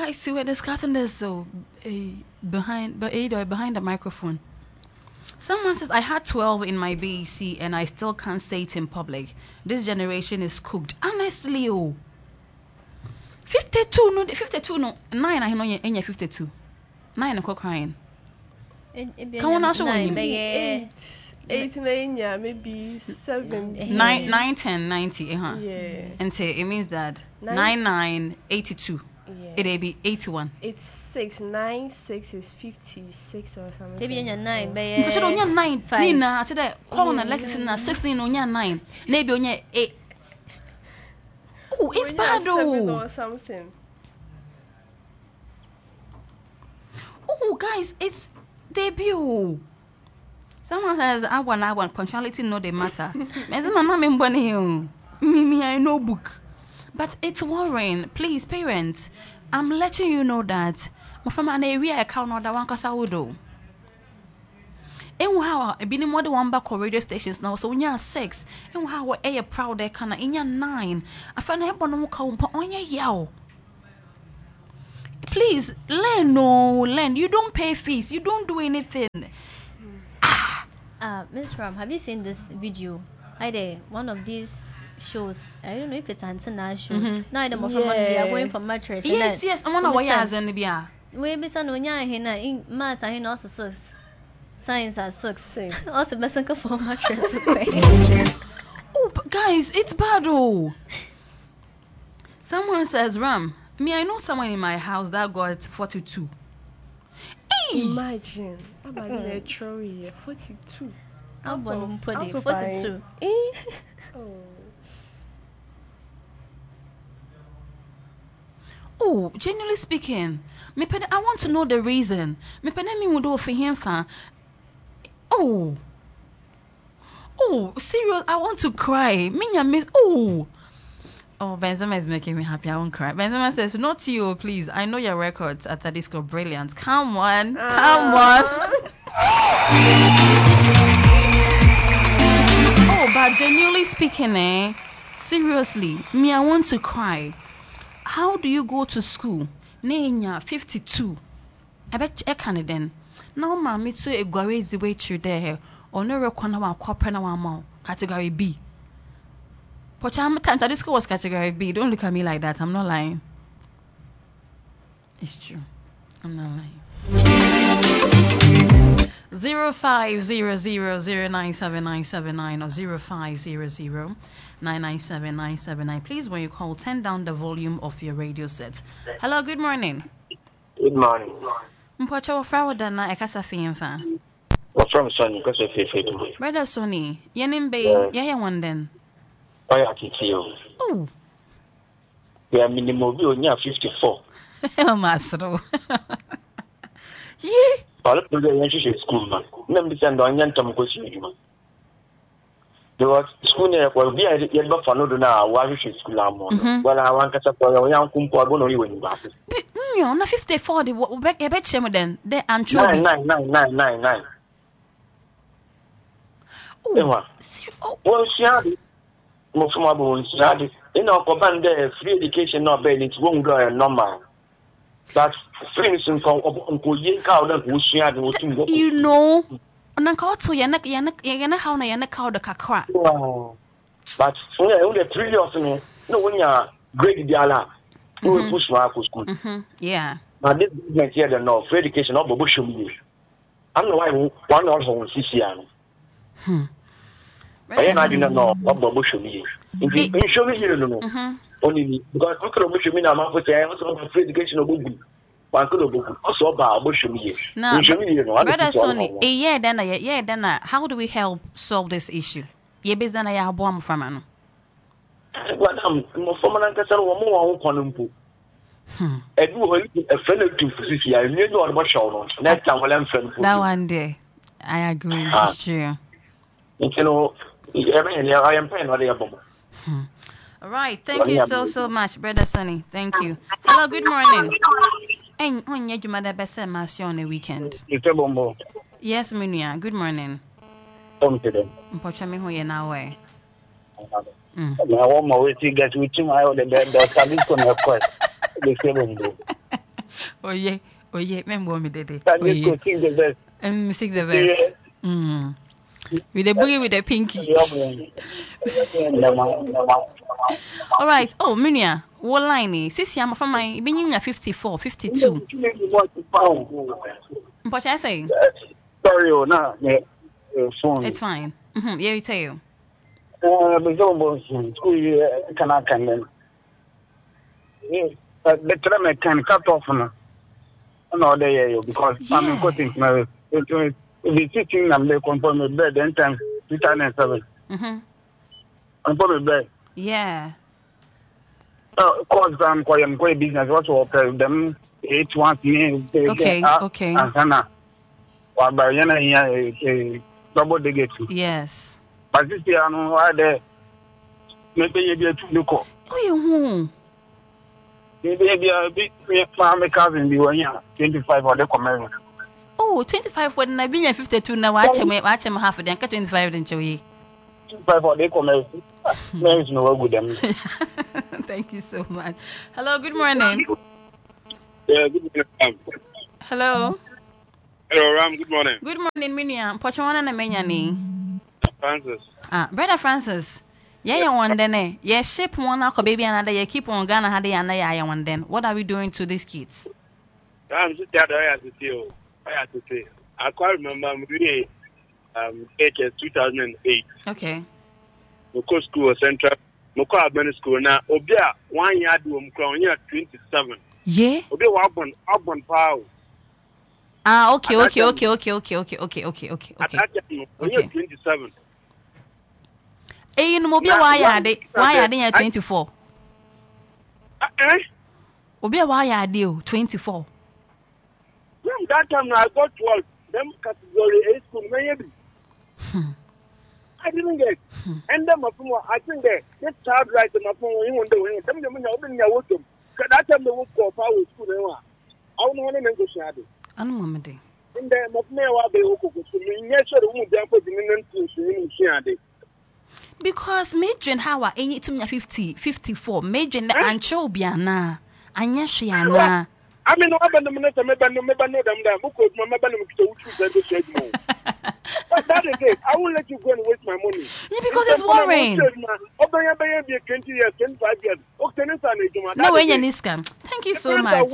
guys, see, we're discussing this so behind the microphone. Someone says I had 12 in my BEC and I still can't say it in public. This generation is cooked. Honestly, 52 no 9 I know you 52. 9 I'm crying. Come on, show me. 8, 9, yeah, maybe 7. 9, 10, 90, Yeah. And it means that 9, 82. Yeah. It'll be 81. It's 6, 9, 6 is 56 or something. Maybe in your 9, So she don't 9. Nina, I tell that corner Lexington 16 on your 9. Maybe on your 8. Oh, it's bad though. Or something. Oh, guys, it's debut. Someone says, I want punctuality, no, they matter. Mimi, I know book. But it's worrying. Please, parents, I'm letting you know that my family and area account or the one because I would do. And how I've been more than one back radio stations now, so when you're 6, and how we're proud they can in your 9. I find I have one on your yell. Please, learn. You don't pay fees, you don't do anything. Miss Ram, have you seen this video? One of these shows. I don't know if it's antenna shows. Now the more they are going for mattress. Yes. I'm on a way as an Bia. We be son when you're in math and also 6. Science at 6. Also, Messenka for mattress. Oh, but guys, it's bad. Oh, someone says, Ram, me, I know someone in my house that got 42. Imagine. I'm a 42. I'm going to put it 42. Oh, genuinely speaking, I want to know the reason. Me would do for him. Oh, serious. I want to cry. Miss. Oh, Benzema is making me happy. I won't cry. Benzema says, "Not you, please. I know your records at the disco brilliant. Come on. Oh, but genuinely speaking, seriously, me, I want to cry. How do you go to school? Nenya 52. I bet you can then. Now, mammy, so a gory is the way through there. Or no record one copper and one more. Category B. But I'm time that this school was category B. Don't look at me like that. I'm not lying. It's true. I'm not lying. 0500097979 or 0500997979. Please, when you call, turn down the volume of your radio set. Hello, good morning. Good morning. Mpocha wafrawo na ekasa fiemfa. From Sonny, because of Fefe. Brother Sonny, Yenimbe, yeah, one then. Oh, we are minimum 54. Oh, Master. Yeah. All of the school, man. Never send on Yantam Cosim. There was school near where we are yet for no now, why you should school. Well, I want to support a young Kumpo, I don't know you in Basses. No, 54, the back a bet him then. They and 9. Oh, well, she had it. Most of my bones had it. In our command, free education not bad, it won't go normal. But friends and Uncle Yankow, who she had, you know, and Uncle to Yana how I call the Kakra. But only 3 years, no, when you're great, Diala, who will push my school. Yeah. But this movement here, the no free education, not Bush. I'm the one also on CCN. I didn't know what Bush me. In show me here, no. Only because Uncle Bush me now, I'm free education of Bubu. One could also about Bush me. Now, Brother Sonny, a year then, how do we help solve this issue? Ye bes then I have bomb from an. What I'm from an answer or more on Conumpo. A friend of two physicians, I knew what show. Next time, I'm friend. That one day, I agree. It's true. You know, I am paying what they are. All right. Thank you so much, Brother Sonny. Thank you. Hello, good morning. And on your mother best mass on the weekend. Yes, Munia. Good morning. Unfortunately, who you now way? I want my way to get with him. I would have been the service on your quest. The same. Oh yeah, remember me dede. Can you go sing the best? Sing the best. With the boogie with the pinky. All right. Oh, Minia, what line? Sisi, I'm from my being 54, 52. What I say? Sorry, no, phone. It's fine. Yeah, you tell you. School year can I can then. The tram can cut off no day because I'm cutting my the teaching and they confirm the bed then time 2007. I'm probably bed. Yeah. Cause I'm quite business also them 8 1 Okay. Hannah. Or by a double digit. Yes. But this year, I know why they maybe you to look up. Oh, you Maybe a bit family cousin be 25 or the commercial. Oh, 25 when I've been 52 now. Watch him half a day. 25 didn't you? 25 or the commercial. There's no good them. Thank you so much. Hello, good morning. Yeah, good morning. Hello. Hello, Ram. Good morning. Good morning, Miniam. Pochwana na menyani. Francis. Brother Francis. Yeah, you one then. Yeah, ship one up, baby, another. You keep on Ghana, had the one then. What are we doing to these kids? I'm just there. I have to say. I can't remember. I'm doing HS 2008. Okay. Moko school central. Moko admin school now. Obia 1 year do crown year 27. Yeah. Obia Auburn Power. Okay. At that Okay. 27. Eh, no mobile why are they 24? Obia why are they 24? That time I got 12. Them category A school maybe. I didn't get. And then I think that child right in my phone you want to win. Them open your work. That time they work for power school. I don't want to negotiate. Anumamede. In the Mopmewa be Oko, so me sure the woman jump in the Because Major Hawa ain't to me 54. Major the Ancho Biana. Anya Shiana. I mean, I don't know them that because my mother to choose more. But that is it. I will let you go and waste my money. Yeah, because it's worrying. Be 20 years, 25 years. No way, Niska. Thank you so much.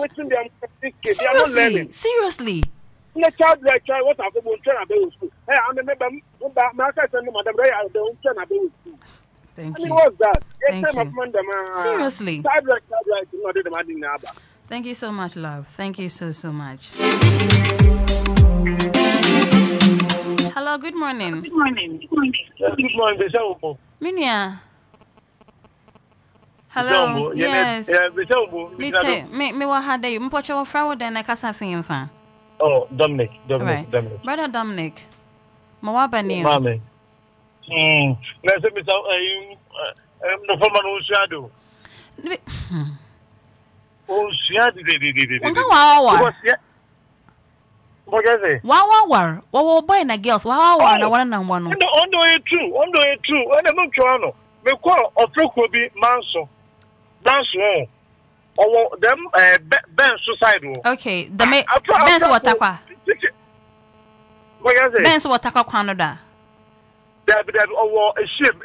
Seriously. The child like child, what I've been trying to do. Hey, I'm a member of my cousin, Madam Ray, I don't try to do. Thank I mean, you. what's that? Thank you. Seriously. Child like not the money now. Thank you so much, love. Thank you so much. Hello, good morning. Good morning, Minia. Hello. Yes. Me wa hada you. Mpoche wa frawo den na kasa fin fa. Oh, Dominic. Brother Dominic. Mawaba ni. Mame. Na se mi sa no forma no shadow. Oh, shadow de. Nka wawa. What is it? Wawa. Wawa boy na girls. Wawa na wana na wano. Ondo e true. Ene mo twa me call ofreko bi manso. Dance one. Or them Ben suicide. Okay, the Ben's watakwa. What is it? Ben's watakwa kwanoda. That a ship.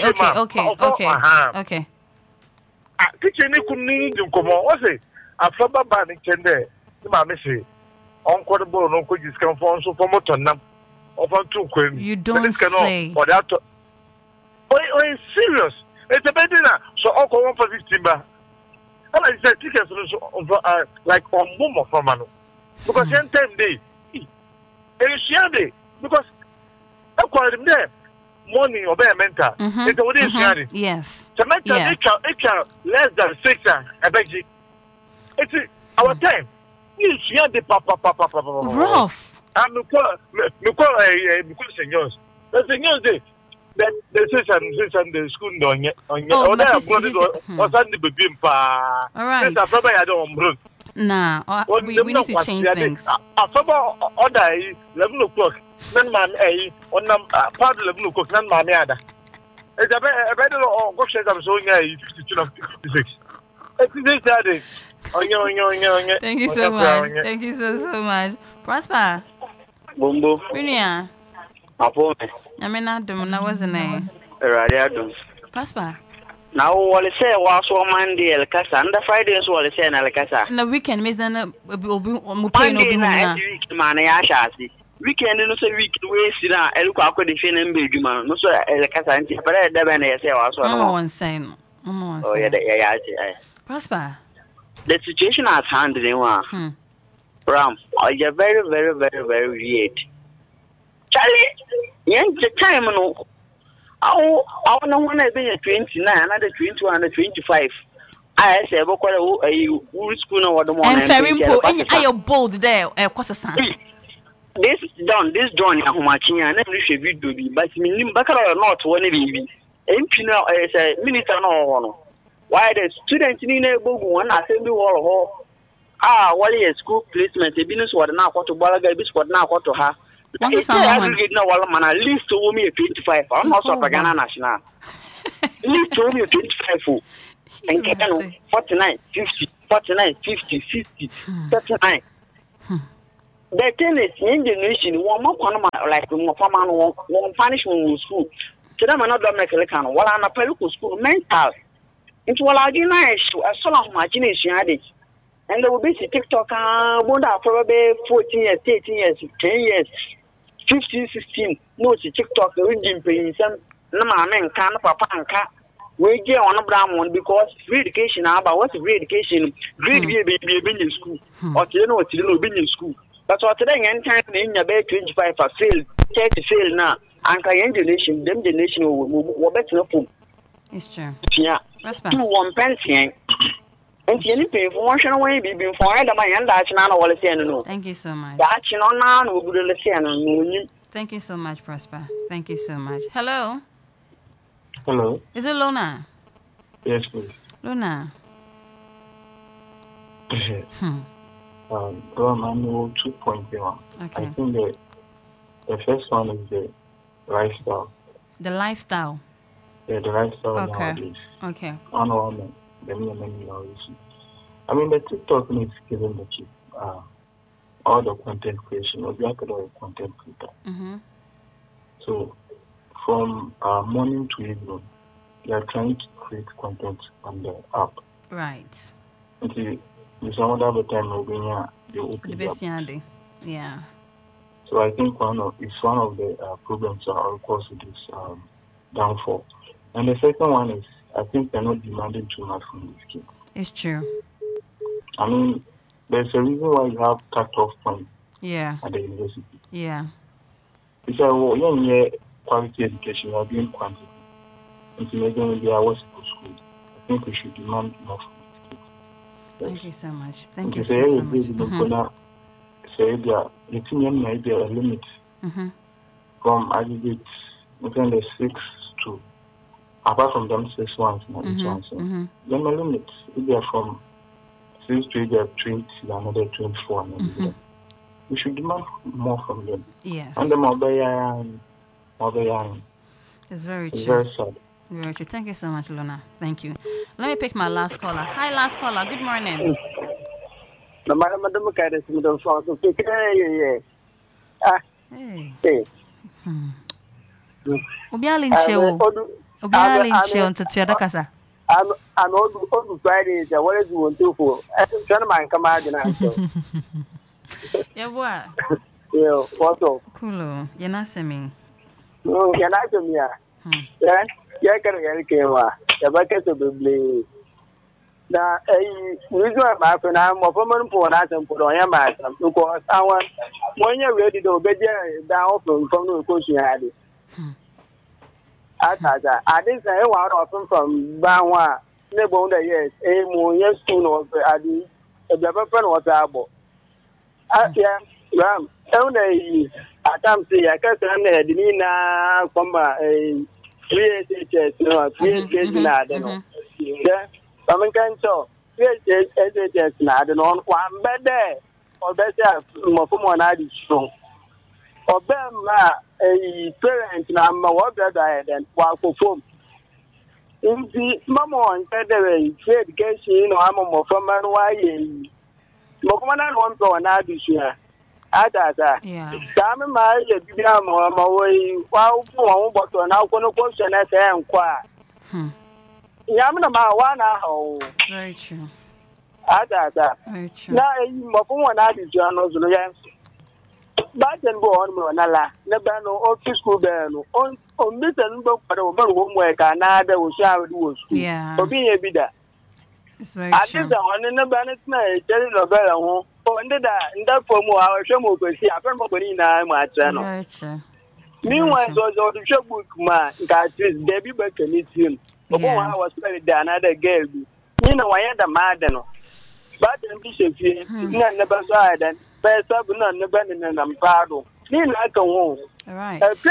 Okay. Kitchen couldn't come on. What's it? A flubber banning tender. My missy. Uncle the bone, Uncle just come from so for Moton. Over 2 queen. You don't say. Or that. Oh, it's serious. It's a better so Uncle 1 for 15 bar. And I said, tickets like on Momo for Manu. Because 10 days. And share day. Because I call him there. Money or bear mental. It's what is sharing. Yes. To mental, it less than 6. I beg you. It's our time. You share the papa. Rough. I'm call seniors. The seniors day. The system the school on yet. Oh, that's what or Sunday baby. All right. I don't nah, we need to change things. Order 11 o'clock. Then man, on part 11 o'clock. Then man, it's a better or go share them so 52 56. It's this Saturday. Onyo. Thank you so much. Thank you so much. Prosper. Bombo. Winia. Apo me. Amena dum na was name. Radiadum. Prosper. Now what say was one Monday El Casa and the Friday is what say El Casa. Na weekend me zan mo pay no bi na. Man ya shasi. Weekend no say week we sit down elu kwa ko de fe na mbe djuma no so El Casa nti bare da be na say was one. No one say no. No one say. Oh yeah. Prosper. The situation at hand in one. Ram, you're very weird. Charlie, the time no. I don't want to be 29, another 21, and 25. I say, what school no what the morning. And very important. Are you bold there? This done. How much? I never should be doing, but me, Baccarat not one baby. And you know, as a minister no. Why the students in a book one assembly wall? What is school placement? The business was now what to Balaga, this was now what to her. I aggregate no one man, at least to me 25. I'm not so Pagana National. At least to me 25. And 49, 50, 49, 50, 60, 39. The thing is, in the nation, one more like one punishment in school. To them, another Mexican, while I'm a Peluco school, mental. Into what I deny, I saw imagination added. And there will be TikTok, probably 14 years, 13 years, 10 years, 15, 16. No, TikTok, reading paying some. No, my man can't, papa and cat. We get on a brown one because free education. But what's free education? Grade be in school. Or you know, in school. That's what today, and time in your bed 25 for fail, 30 fail now. And can generation, them generation will better no. It's true. Yeah. 2 pension. And you pay for one away be for either my and that's not all the Thank you so much. That's not will be the Thank you so much, Prosper. Thank you so much. Hello. Hello. Is it Lona? Yes, please. Lona. I know 2 points here. Okay. I think the first one is the lifestyle. The lifestyle. Yeah, the lifestyle okay. Nowadays. Okay. I mean, the TikTok is giving the chip all the content creation, or the academic content creator. Mm-hmm. So, from morning to evening, they are trying to create content on the app. Right. Until some other time, they open the best yeah. So I think one of the problems that are caused with this downfall. And the second one is, I think they're not demanding too much from these kids. It's true. I mean, there's a reason why you have cut-off point at the university. Yeah. It's a quality education, you're doing quantity. Until maybe I was to school. I think we should demand more from these kids. Yes. Thank you so much. Thank you so much. Say the team may be a limit from aggregate within the 6 to apart from them 6 months, then a limit if they are from 6 to either 20, another 24, we should demand more from them. Yes. And the mobile it's very true. It's very sad. Very true. Thank you so much, Luna. Thank you. Let me pick my last caller. Hi, last caller. Good morning. Hey. Obiali nche on to the casa. I'm old Fridays. What is you want to for? Gentlemen, come out and Yeah, what? Yeah, what's up? Cool. You're not saying. No, you're not to me. Yeah, yeah, can I get the bucket of the blade? Now, we go back and I'm a woman for that and put on your back because I want when you're ready to obey down from the question I had it. I didn't say one often from Bawa, Nebonda, yes, a more yes, soon of Adi, a better friend was able. Yeah, Ram, only I can't see I can't say Dina Comba a 3 HS, no, 3 days, I don't know. Yeah. Some can so. Yes, not on one bed there. Or better, Mofumonadi strong. Or them a parent number what better than walk for foam. Inti mama on tedere free education no am mo from man why mo kuma na no nto na adusua ada Yeah. Dame ma ye bibia mo ma we wa fu won boto na ko no question na se nkwa Yam na ma wa na ho Very true. ada Very true. na mo kuma na adusua no zulu yan ba ten bo on mo na la na ba no office school be no on mitten bo para o ba homework na da wo sha wo school Yeah. obi ye bi da It's very I true. think that one na ba na tell no ba ho o ndeda nda for mo a hwe mo kwesi afan mo bani na ma atra no Very true. meanwhile so the show book ma that is Debbie Baker ni team obo wa was very da another girl bi ni na wa ya da ma da no ba da bi shefi na na ba so adan pesa bu na na ba na na mpado ni na ka wo All right. e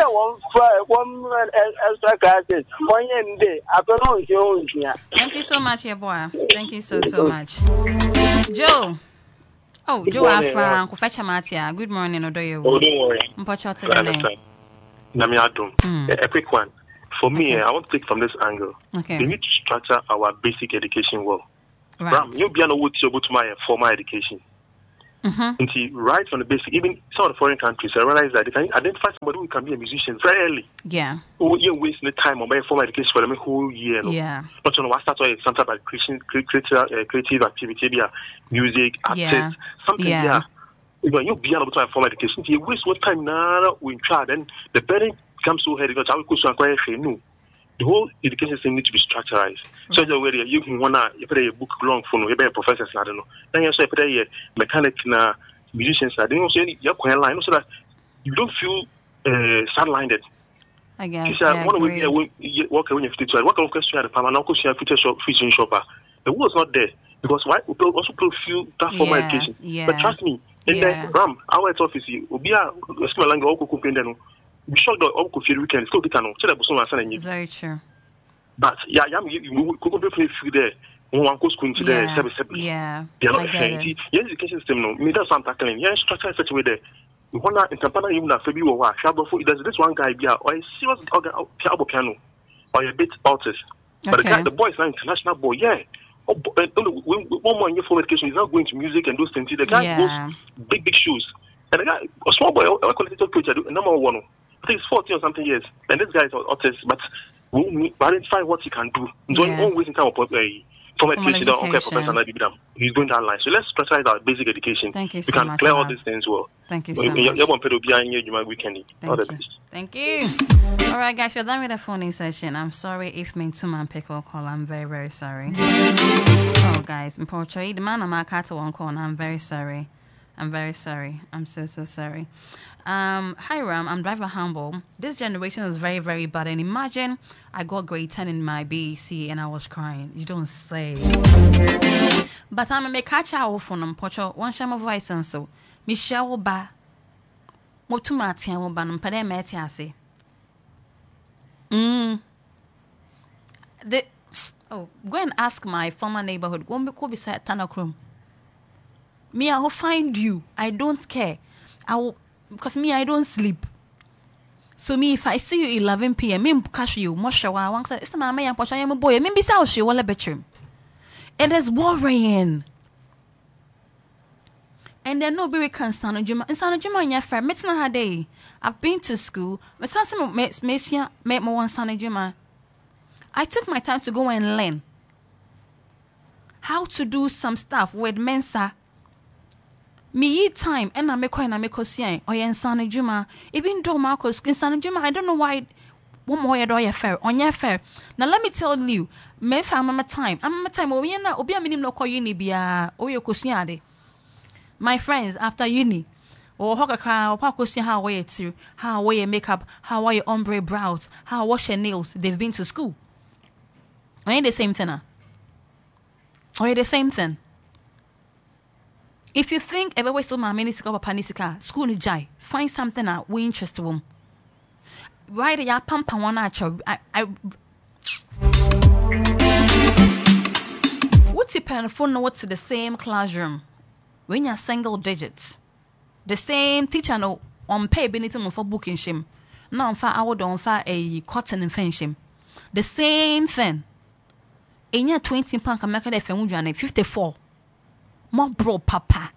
one extra classes one day after no ntia Thank you so much, your boy. Thank you so much. Joe. Oh, Joe morning, Afra, Uncle Fetcher Matia. Good morning, Odoyo. Oh, don't worry. Mpocho to I the name. understand. Namiadum. A quick one. For me, I want to take from this angle. Okay. We need to structure our basic education well. Right. Ram, you'll be able to my formal education. Until right from the basic, even some of the foreign countries, I realize that they can identify somebody who can be a musician very early. Yeah. Oh, you're wasting the time on my formal education for the whole year. No? Yeah. Not on what start something about creative activity, music, artists, something. Yeah. When you be able to have formal education, you waste what time now when try, then the burden becomes so heavy because I will go to acquire no. The whole education system needs to be structured. So the way you can wanna you put a book long for no, you be a professor, I don't know. Then you say put a mechanic na musicians, I don't know. So you can line so that you don't feel sidelined. I guess. You say one way you work when you fit to work on question at the farm and also share future shop featuring shopper. The world is not there because why people also feel that formal education. Yeah. But trust me, in the Ram, our office, Obia, small language, all could we shocked that all could feel weekend, still get on, It's very true. but yeah, you could be free there. One goes to the service. Yeah. They are not friendly. Yes, education system, no, me does something tackling. Yeah, structure in such a way there. We want to interpret even that Fabi or what, there's this one guy, or a serious piano, or a bit autist. But the boy is an international boy, yeah. One more year for education, he's not going to music and those things. The guy goes big shoes. And the guy, a small boy, a qualitative coach, number one. I think it's 40 or something years. And this guy is autist, but we identify what he can do. Don't always in time of formal education. Okay, professor, he's going down line. So let's specialize our basic education. Thank you we so can much. Clear all these things well. Thank you so much. Thank you. All right, guys, we're done with the phoning session. I'm sorry if me too man pick or call. I'm very, very sorry. Oh, guys, the man I'm a cat one call. I'm very sorry. I'm very sorry. I'm so sorry. Hi Ram, I'm driver humble. This generation is very, very bad. And imagine I got grade 10 in my BEC and I was crying. You don't say. But I'm a catch out for them. Pocho, one shame of voice and so. Michelle ba. Motumati and ban pade metiase. Go and ask my former neighborhood. Go be beside Tanakrum. Me, I will find you. I don't care. Because me, I don't sleep. So me, if I see you 11 p.m., me catch you. Moshawa, one say, "It's my man. I'm pushing my boy. Me be say, she wala bedroom." It is worrying. And then no be concerned. Juma, insana Juma, nya fair. Metina ha day. I've been to school. Me say some me one sana Juma. I took my time to go and learn how to do some stuff with Mensa. Me eat time and I make sian or insana Juma. Even though Marcos insana Juma, I don't know why one more your fair on your fair. Now let me tell you, me I'm time. I'm time obi a minim no call uni bia o yo kosiade. My friends after uni or hoka cry or pakosia how wear it how wear your makeup, how wear your ombre brows, how wash your nails. They've been to school. Are the same thing? Or the same thing? If you think everywhere still my minisika or panisika, school ni jai, find something that we interest in. Right, ya pampa one actual. What's your pen phone? What's the same classroom? When you're single digits, the same teacher no on pay benefit for booking shim. Now on fire I would on fire a cotton and fence shim. The same thing. enya 20 pound ka make dey fe wudwane 54 more bro papa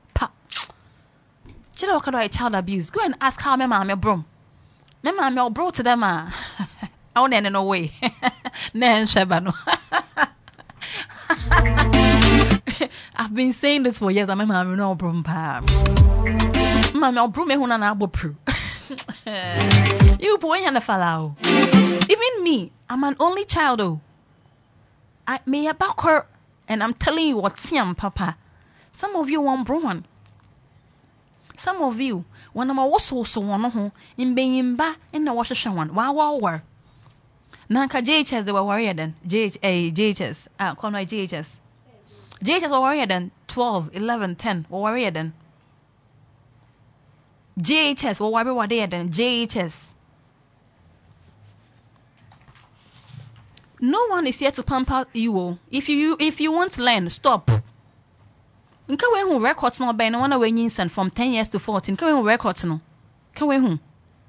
chile wakado child abuse. Go and ask how me mama bro bro to them I won't end no way nen sheba no. I've been saying this for years. I'm mama no bro pa mama bro me huna na abopru. You boy and a fellow. Even me, I'm an only child. Oh, I may a backer, and I'm telling you what's him, Papa. Some of you want brown. Some of you, when I'm also so one in being ba in the washer one. Wow. Nanka JHS, they were worried then. JHS, call my JHS. JHS were worried then. 12, 11, 10 were worried then. JHS, what were they then? JHS. No one is here to pamper you. If you want to learn, stop. Nka we hu records no be no one we nyinsan from 10 years to 14. Nka we hu records no. Ka we hu.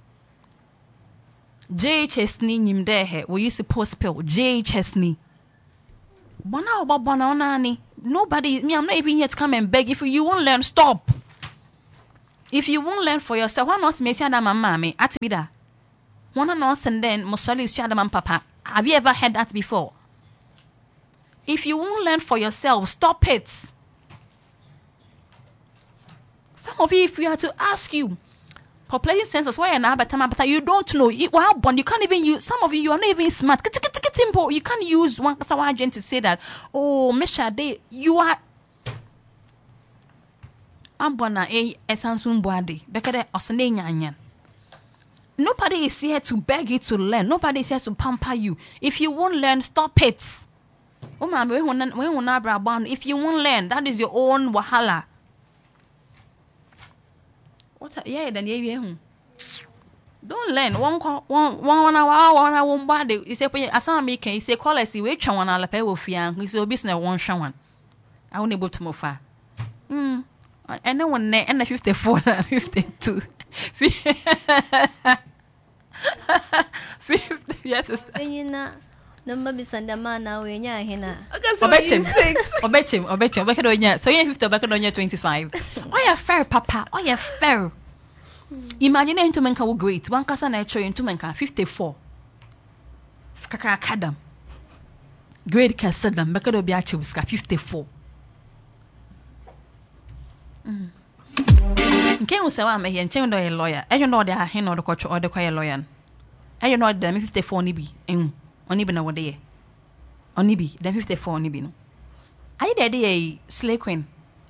JHS ni nyim de he. We used to post pill. JHS ni. Bona ona ni. Nobody, me, I'm not even here to come and beg. If you won't learn, stop. If you won't learn for yourself, why not me say that mama me at be that? One not and then Mosali Shadam Papa. Have you ever heard that before? If you won't learn for yourself, stop it. Some of you, if we had to ask you, population census, why an Abatama, you don't know. You can't even use, some of you are not even smart. You can't use one agent to say that, oh, Misha, you are. Ambona esansun boade bekade osene nyanyan. Nobody is here to beg you to learn. Nobody is here to pamper you. If you won't learn, stop it. If you won't learn, that is your own wahala. Don't learn. One hour body. You say, "Asami can you say call us? We try one ala pay wofian. You say business one shawan. I won't able to move far. And then one and the 54 and 52. 50, yes, sister. Number be sanda mana we nya hina. Obet him. So you 50 back on your 25. Oh, you fair, Papa. Oh, you fair. Imagine into menka will great. One casa na show into menka 54. Kaka kadam. Grade kasadam. Back on be actually 54. Nke usawa me here nchen do a lawyer. I don't know they are hen or the coach or the choir lawyer. I don't know them 54 ni bi. Oni bi na wode ye. Oni bi them 54 ni bi no. I dey a slay queen.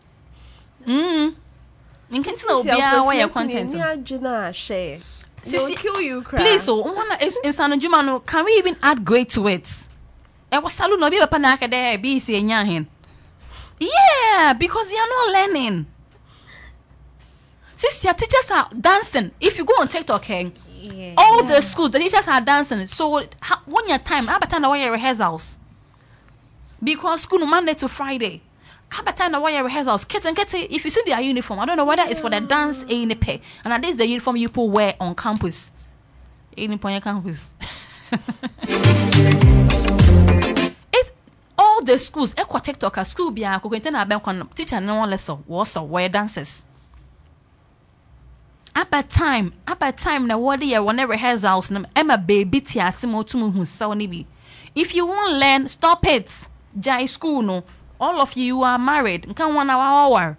Nke ti na obia why your content. Ni agina share. Sisi, kill you cry. Please so one is insano juma no can we even add grade to it? E was salu no bi papa na aka dey be say nya hen. Yeah, because you are not learning. Since your teachers are dancing, if you go on TikTok, all the schools, the teachers are dancing. So when your time, how about time your rehearsals? Because school Monday to Friday. How about time your rehearsals? Kids and kids, if you see their uniform, I don't know whether it's for the dance and pay. And that is the uniform you people wear on campus. In campus. It's all the schools. Equa TikTok, school be a teacher no one lesson was wear dancers. About time na what year when rehearsals na Emma baby tia simo to mu so ni bi. If you won't learn, stop it. Jai school no. All of you are married. Nkan 1 hour.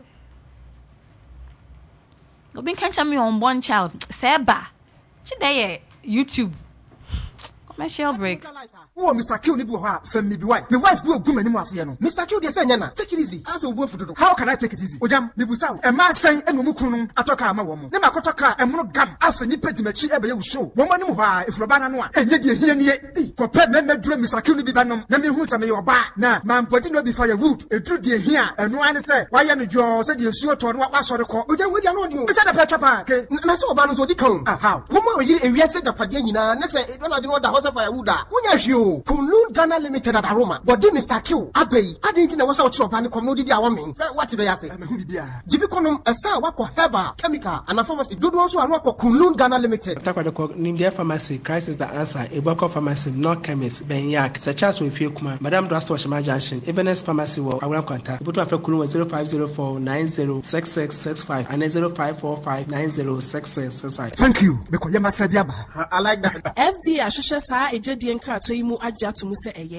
Obi kan chami on one child. Seba. Chide YouTube. Commercial break. Oh, Mr. Q, ni buha, family be wife. My wife do a good many more. Mr. Q, they say, take it easy. As a word for the how can I take it easy? Ojam, Nibusa, a man saying, and Mukunum, Atoka, my woman. Nema Kotaka, and Monogam, after you pet Mechi, ever show. Woman, if Rabana, and yet you hear, compare men, dream Mr. Q, Nibanum, Nami Husa, may your bar. Now, man, putting no be firewood, a true dear here, and no one say, why am you said you sure to what was the call? Uja, we don't know. Is that a Petrapa? Naso Banus, what you come? How? Woman, you said the Padina, and I say, it will not know the was a firewood. Unya you, Kunlun Ghana Limited at Aroma, but then Mr. Q, Abbey, I didn't know what's out of and commodity woman. What did I say? Jibiconum, a sa wako heba, chemical, and a pharmacy. Do also a rock of Kunlun Ghana Limited. Nindia Pharmacy, crisis the answer, a Boko Pharmacy, no chemist, Benyak, such as we feel Kuma, Madame Drasto Shama Junction, Ebenes Pharmacy, I will contact. But after Kulu 0504 906665 and 0545 906665. Thank you, because you must say, I like that. FD Ashosha Sa, a Jedian Kratoimu Aja to Musa Eye.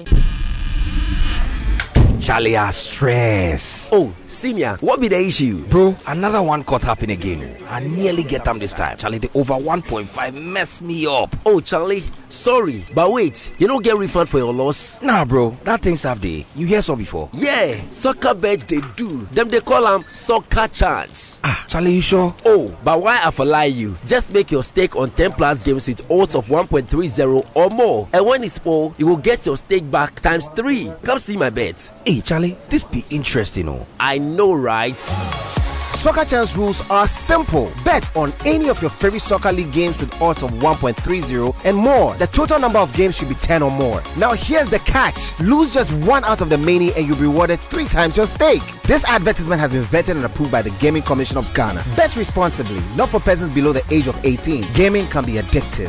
Charlie, are stress. Oh, senior, what be the issue? Bro, another one caught happen again. I nearly get them this time. Charlie, the over 1.5 messed me up. Oh, Charlie, sorry. But wait, you don't get refund for your loss? Nah, bro, that thing's half day. You hear so before? Yeah, soccer bets they do. Them they call them soccer chance. Ah, Charlie, you sure? Oh, but why I for lie you? Just make your stake on 10 plus games with odds of 1.30 or more. And when it's full, you will get your stake back times 3. Come see my bets. Hey, Charlie, this be interesting, oh. I know, right? Soccer Chance rules are simple. Bet on any of your favorite soccer league games with odds of 1.30 and more. The total number of games should be 10 or more. Now here's the catch. Lose just one out of the many and you'll be rewarded 3 times your stake. This advertisement has been vetted and approved by the Gaming Commission of Ghana. Bet responsibly, not for persons below the age of 18. Gaming can be addictive.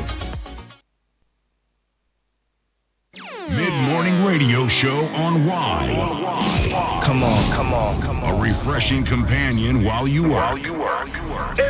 Mid-morning radio show on Y. Come on. A refreshing companion while you work.